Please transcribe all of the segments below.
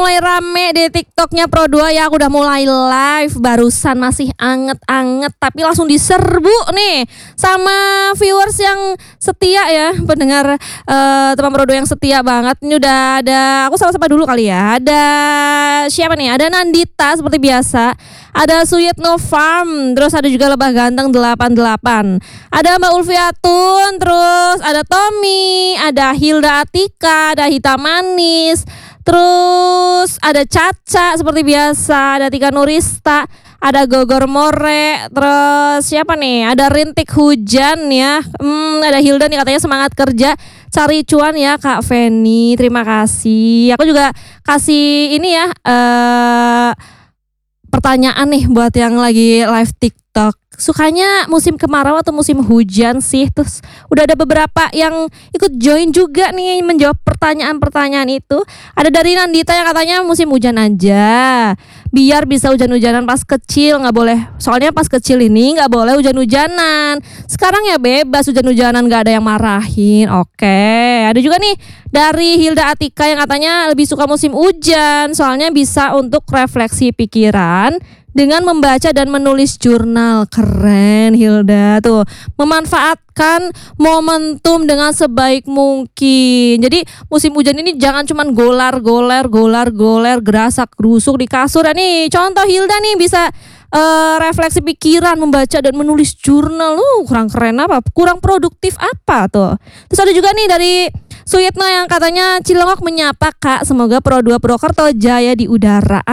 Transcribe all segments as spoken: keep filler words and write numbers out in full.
mulai rame di TikToknya Pro dua ya. Aku udah mulai live barusan, masih anget-anget tapi langsung diserbu nih sama viewers yang setia ya, pendengar uh, teman Pro dua yang setia banget. Ini udah ada, aku sapa-sapa dulu kali ya. Ada siapa nih? Ada Nandita seperti biasa. Ada Suyitno Farm, terus ada juga Lebah Ganteng delapan delapan. Ada Mbak Ulfiatun, terus ada Tommy, ada Hilda Atika, ada Hitam Manis, terus ada Caca seperti biasa, ada Tika Nurista, ada Gogor More, terus siapa nih? Ada Rintik Hujan ya. Hmm, ada Hilda nih katanya semangat kerja, cari cuan ya Kak Feni. Terima kasih. Aku juga kasih ini ya, eh uh, pertanyaan nih buat yang lagi live TikTok. Sukanya musim kemarau atau musim hujan sih? Terus udah ada beberapa yang ikut join juga nih menjawab pertanyaan-pertanyaan itu. Ada dari Nandita yang katanya musim hujan aja, biar bisa hujan-hujanan pas kecil. Nggak boleh, soalnya pas kecil ini nggak boleh hujan-hujanan. Sekarang ya bebas hujan-hujanan, nggak ada yang marahin. Oke, ada juga nih dari Hilda Atika yang katanya lebih suka musim hujan, soalnya bisa untuk refleksi pikiran dengan membaca dan menulis jurnal. Keren Hilda tuh, memanfaatkan momentum dengan sebaik mungkin. Jadi musim hujan ini jangan cuman golar-goler, golar-goler, gerasak gerusuk di kasur. Nih contoh Hilda nih bisa uh, refleksi pikiran, membaca dan menulis jurnal. Lu kurang keren apa? Kurang produktif apa tuh? Terus ada juga nih dari Suyitno yang katanya Cilongok menyapa Kak, semoga Pro dua Purwokerto jaya di udara,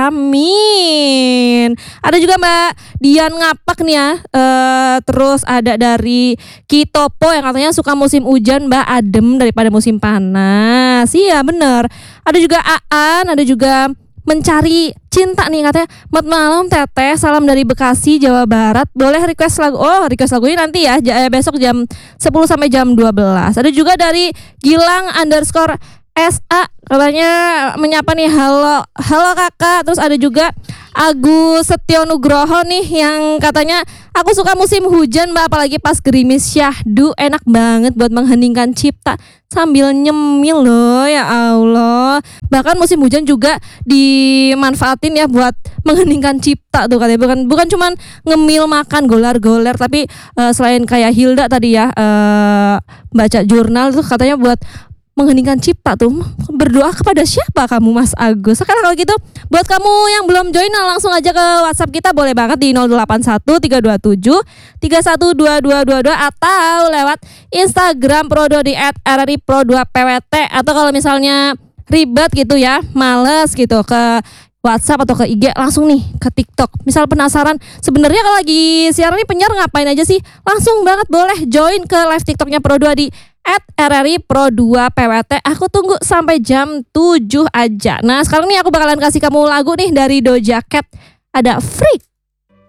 amin. Ada juga Mbak Dian Ngapak nih ya, uh, terus ada dari Kitopo yang katanya suka musim hujan Mbak, adem daripada musim panas. Iya bener. Ada juga Aan, ada juga Mencari Cinta nih katanya, selamat malam Teteh, salam dari Bekasi, Jawa Barat. Boleh request lagu? Oh, request lagunya nanti ya, j- besok jam sepuluh sampai jam dua belas. Ada juga dari Gilang underscore S A katanya menyapa nih, halo halo kakak. Terus ada juga Agus Setio Nugroho nih yang katanya aku suka musim hujan Mbak, apalagi pas gerimis syahdu, enak banget buat mengheningkan cipta sambil nyemil loh, ya Allah. Bahkan musim hujan juga dimanfaatin ya buat mengheningkan cipta tuh katanya, bukan bukan cuman ngemil makan golar-goler, tapi uh, selain kayak Hilda tadi ya, uh, baca jurnal tuh katanya buat mengheningkan cipta tuh. Berdoa kepada siapa kamu Mas Agus? Sekarang kalau gitu buat kamu yang belum join, langsung aja ke WhatsApp kita, boleh banget di nol delapan satu tiga dua tujuh tiga satu dua dua dua dua atau lewat Instagram Pro dua di et r r i pro dua p w t, atau kalau misalnya ribet gitu ya, males gitu ke WhatsApp atau ke I G, langsung nih ke TikTok. Misal penasaran sebenarnya kalau lagi siaran nih penyiar ngapain aja sih, langsung banget boleh join ke live TikToknya Pro dua di et r r i pro dua p w t. Aku tunggu sampai jam tujuh aja. Nah sekarang nih aku bakalan kasih kamu lagu nih dari Doja Cat, ada Freak.